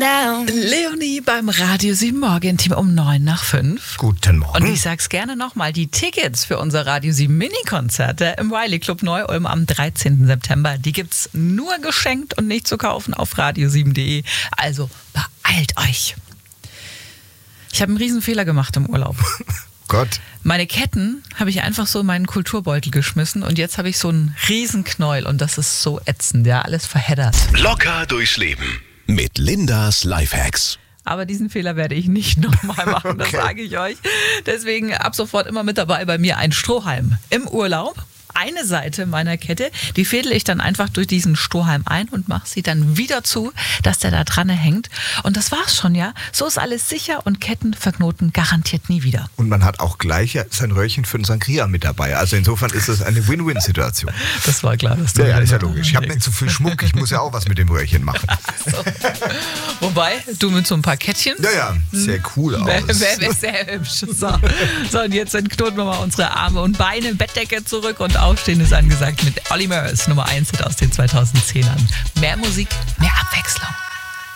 down. Leonie beim Radio 7 Morgenteam um 5:09. Guten Morgen. Und ich sag's gerne nochmal, die Tickets für unser Radio 7 Mini-Konzerte im Wiley Club Neu-Ulm am 13. September, die gibt's nur geschenkt und nicht zu kaufen auf radio7.de. Also beeilt euch. Ich habe einen riesen Fehler gemacht im Urlaub. Gott. Meine Ketten habe ich einfach so in meinen Kulturbeutel geschmissen und jetzt habe ich so einen riesen Knäuel und das ist so ätzend, ja, alles verheddert. Locker durchs Leben mit Lindas Lifehacks. Aber diesen Fehler werde ich nicht nochmal machen, das Okay. sage ich euch. Deswegen ab sofort immer mit dabei bei mir ein Strohhalm im Urlaub. Eine Seite meiner Kette, die fädel ich dann einfach durch diesen Strohhalm ein und mache sie dann wieder zu, dass der da dran hängt. Und das war's schon, ja. So ist alles sicher und Ketten verknoten garantiert nie wieder. Und man hat auch gleich sein Röhrchen für den Sangria mit dabei. Also insofern ist es eine Win-Win-Situation. Das war klar, dass du... Ja, ist ja logisch. Ich habe nicht zu viel Schmuck, ich muss ja auch was mit dem Röhrchen machen. So. Wobei, du mit so ein paar Kettchen... Ja, sehr cool aus. Wäre sehr hübsch. So, und jetzt entknoten wir mal unsere Arme und Beine, Bettdecke zurück und Aufstehen ist angesagt mit Olly Murs, Nummer 1 aus den 2010ern. Mehr Musik, mehr Abwechslung.